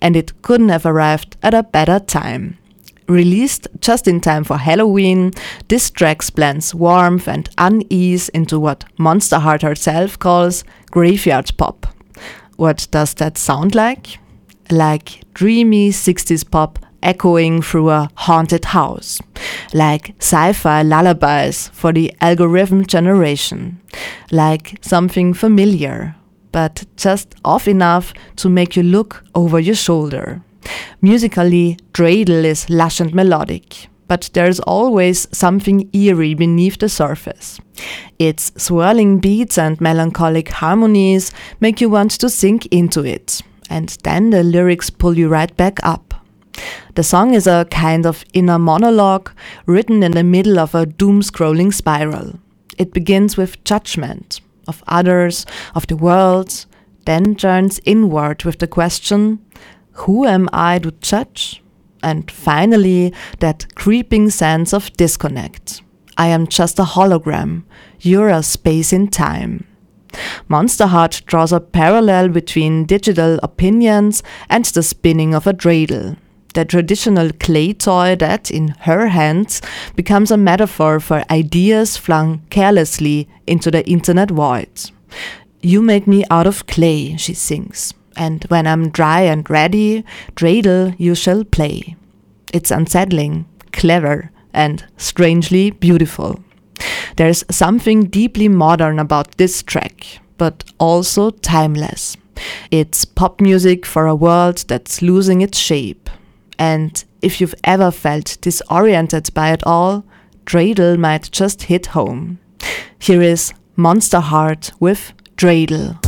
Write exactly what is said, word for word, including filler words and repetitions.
and it couldn't have arrived at a better time. Released just in time for Halloween, this track blends warmth and unease into what Monsterheart herself calls graveyard pop. What does that sound like? Like dreamy sixties pop echoing through a haunted house. Like sci-fi lullabies for the algorithm generation. Like something familiar, but just off enough to make you look over your shoulder. Musically, Dreidel is lush and melodic, but there's always something eerie beneath the surface. Its swirling beats and melancholic harmonies make you want to sink into it, and then the lyrics pull you right back up. The song is a kind of inner monologue written in the middle of a doom-scrolling spiral. It begins with judgment of others, of the world, then turns inward with the question, who am I to judge? And finally, that creeping sense of disconnect. I am just a hologram. You're a space in time. Monsterheart draws a parallel between digital opinions and the spinning of a dreidel, the traditional clay toy that, in her hands, becomes a metaphor for ideas flung carelessly into the internet void. You made me out of clay, she sings. And when I'm dry and ready, dreidel you shall play. It's unsettling, clever, and strangely beautiful. There's something deeply modern about this track, but also timeless. It's pop music for a world that's losing its shape. And if you've ever felt disoriented by it all, dreidel might just hit home. Here is Monsterheart with Dreidel.